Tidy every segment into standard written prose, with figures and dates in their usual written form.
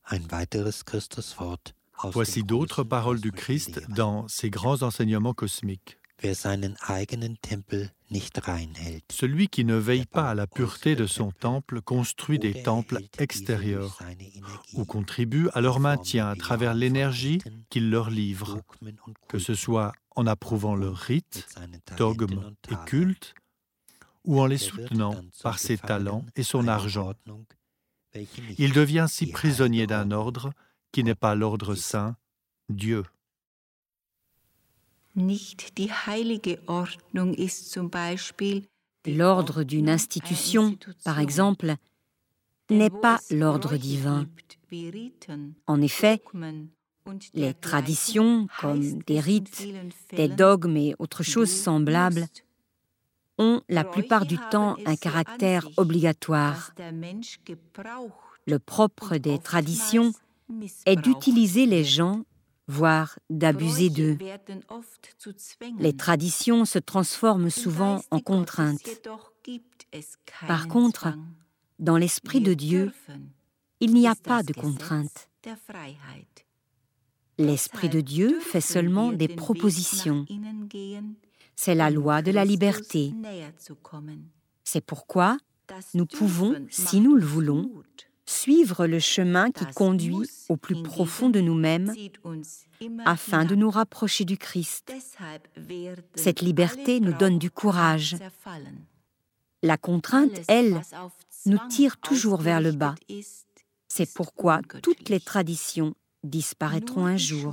Voici d'autres paroles du Christ dans ses grands enseignements cosmiques. Celui qui ne veille pas à la pureté de son temple construit des temples extérieurs ou contribue à leur maintien à travers l'énergie qu'il leur livre, que ce soit en approuvant leurs rites, dogmes et cultes, ou en les soutenant par ses talents et son argent. Il devient ainsi prisonnier d'un ordre qui n'est pas l'ordre saint, Dieu. L'ordre d'une institution, par exemple, n'est pas l'ordre divin. En effet, les traditions, comme des rites, des dogmes et autres choses semblables, ont la plupart du temps un caractère obligatoire. Le propre des traditions est d'utiliser les gens, voire d'abuser d'eux. Les traditions se transforment souvent en contraintes. Par contre, dans l'Esprit de Dieu, il n'y a pas de contraintes. L'Esprit de Dieu fait seulement des propositions. C'est la loi de la liberté. C'est pourquoi nous pouvons, si nous le voulons, suivre le chemin qui conduit au plus profond de nous-mêmes afin de nous rapprocher du Christ. Cette liberté nous donne du courage. La contrainte, elle, nous tire toujours vers le bas. C'est pourquoi toutes les traditions disparaîtront un jour.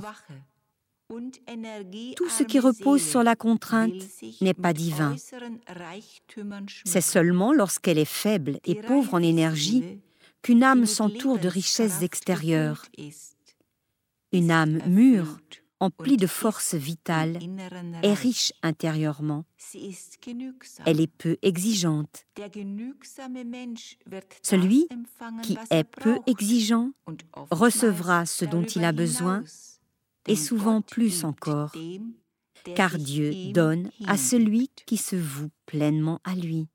Tout ce qui repose sur la contrainte n'est pas divin. C'est seulement lorsqu'elle est faible et pauvre en énergie qu'une âme s'entoure de richesses extérieures. Une âme mûre, emplie de force vitale, est riche intérieurement. Elle est peu exigeante. Celui qui est peu exigeant recevra ce dont il a besoin et souvent plus encore, car Dieu donne à celui qui se voue pleinement à lui.